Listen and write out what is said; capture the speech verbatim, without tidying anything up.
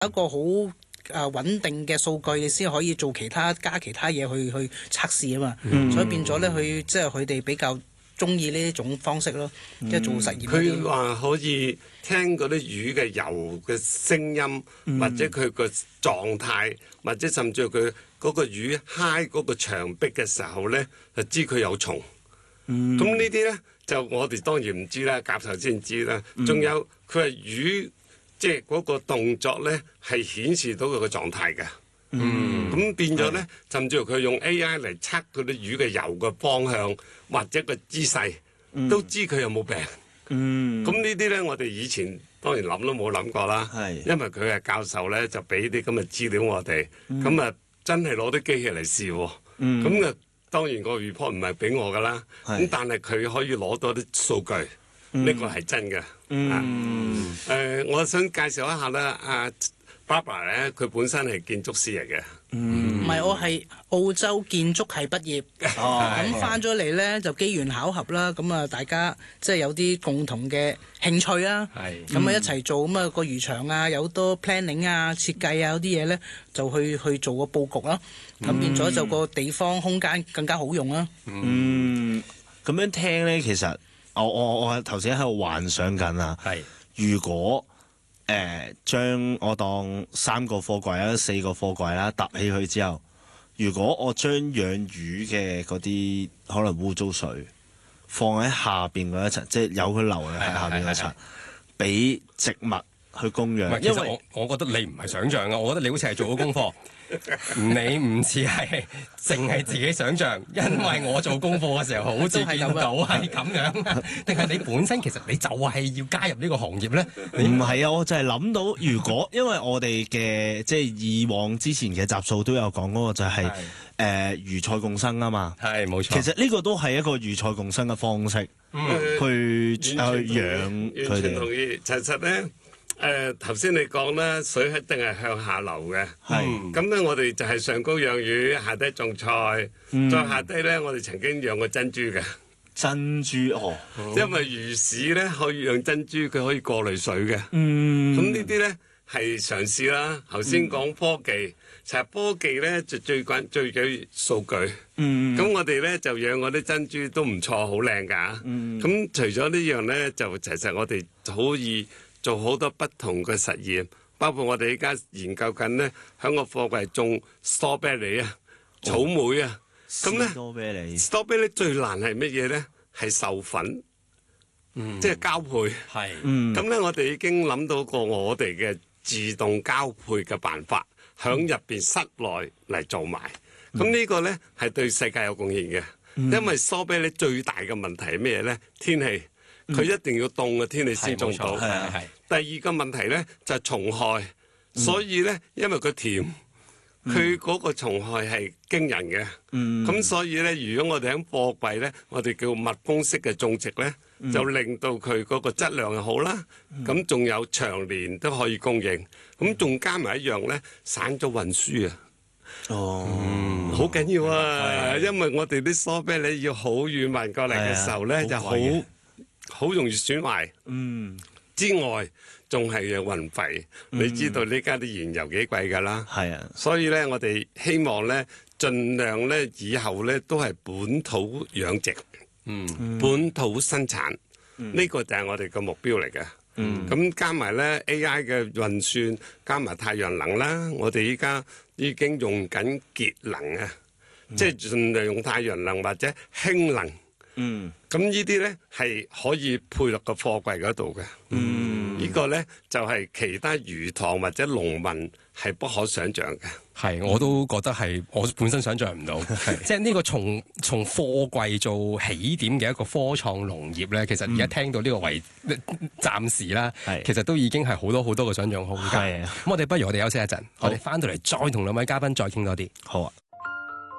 一個好誒穩定嘅數據，你先可以做其他加其他嘢去去測試啊嘛。嗯、所以變咗咧，佢即係佢哋比較中意呢一種方式咯，即係、嗯、做實驗。 佢話可以聽嗰啲魚嘅游嘅聲音，嗯、或者佢個狀態，或者甚至佢嗰個魚揩嗰個牆壁嘅時候咧，就知佢有蟲。咁、嗯、呢啲咧就我哋當然唔知啦，教授先知啦。仲、嗯、有佢係魚，即係嗰個動作咧係顯示到佢個狀態嘅。嗯，咁變咗咧，的甚至乎佢用 A I 嚟測嗰啲魚嘅游嘅方向或者個姿勢，嗯、都知佢有冇病。嗯，咁呢啲咧，我哋以前當然諗都冇諗過啦。係的，因為佢係教授咧，就俾啲咁嘅資料我哋，咁啊、嗯、真係攞啲機器嚟試喎。嗯，咁啊當然個 report 唔係俾我噶啦。咁的但係佢可以攞到啲數據，呢、嗯、個係真嘅。嗯，誒、呃，我想介紹一下啦，啊。Barbara 咧，佢本身係建築師嚟嘅， 唔係、嗯、我係澳洲建築系畢業，咁翻咗嚟咧就機緣巧合啦，咁啊大家即係有啲共同嘅興趣啦，咁啊、嗯、一齊做，咁啊個漁場啊有好多 planning 啊設計啊嗰啲嘢咧，就去去做個佈局啦，咁、嗯、變咗就個地方空間更加好用啦。 嗯，咁樣聽咧，其實我我我頭先喺度幻想緊啊，係如果。誒、呃、將我當三個貨櫃啦、四個貨櫃啦搭起佢之後，如果我將養魚嘅嗰啲可能污糟水放喺下邊嗰一層，即係有佢流喺下邊嗰層，俾植物去供養。 因為我我覺得你唔係想像㗎，我覺得你好似係做咗功課。你唔似係淨係自己想像，因為我做功課嘅時候好似見到係咁樣，定係你本身其實你就係要加入呢個行業咧？ 唔係啊，我就係諗到，如果因為我哋嘅即係以往之前嘅集數都有講嗰個就係誒魚菜共生啊嘛， 係冇錯。 其實呢個都係一個魚菜共生嘅方式，嗯、去去養佢哋。 同意，其實咧。誒頭先你講咧，水一定係向下流嘅。係咁咧，我哋就係上高養魚，下低種菜，嗯、再下低咧，我哋曾經養過珍珠嘅。 珍珠哦， 因為魚屎咧可以養珍珠，佢可以過濾水嘅。 嗯， 咁呢啲咧係嘗試啦。頭先講科技，其實、嗯、科技咧就最緊最緊要數據。嗯，咁我哋咧就養嗰啲珍珠都唔錯，好靚㗎。嗯，咁除咗呢樣咧，就其實我哋可以做好多不同嘅實驗，包括我哋而家研究緊咧，喺個貨櫃種 strawberry 啊，草莓啊，咁咧 strawberry 最難係乜嘢咧？係授粉，嗯、即係交配。係是，咁咧、嗯、我哋已經諗到過我哋嘅自動交配嘅辦法，喺入邊室內嚟做埋。咁、嗯、呢個咧係對世界有貢獻嘅，嗯、因為 strawberry 最大嘅問題係咩咧？天氣。佢一定要凍嘅天氣先種到。係係係。第二個問題咧就係、是、蟲害，嗯、所以咧因為佢甜，佢嗰、嗯、個蟲害係驚人嘅。嗯。咁所以咧，如果我哋喺貨櫃咧，我哋叫密封式嘅種植咧，嗯、就令到佢嗰個質量又好啦。咁仲、嗯、有長年都可以供應。咁仲加埋一樣咧，省咗運輸啊。哦。好緊、嗯、要啊！因為我哋啲梳啤梨要好遠運過嚟嘅時候咧，就好。好容易損壞，嗯，之外仲係有運費，嗯、你知道呢家啲燃油幾貴㗎啦，係啊，所以咧我哋希望咧盡量咧以後咧都係本土養殖，嗯，本土生產，呢、嗯、個就係我哋嘅目標嚟嘅，嗯，咁加埋咧 A I 嘅運算，加埋太陽能啦，我哋依家已經用緊節能啊，嗯、即係盡量用太陽能或者氫能。嗯，咁呢啲咧係可以配落個貨櫃嗰度嘅。嗯，呢個咧就係、是、其他魚塘或者農民係不可想像嘅。 係，我都覺得係我本身想像唔到。係，即係呢個從從貨櫃做起點嘅一個科創農業咧，其實而家聽到呢個為、嗯、暫時啦，係其實都已經係好多好多嘅想像空間。係，咁我哋不如我哋休息一陣，好我哋翻到嚟再同兩位嘉賓再傾多啲。好啊。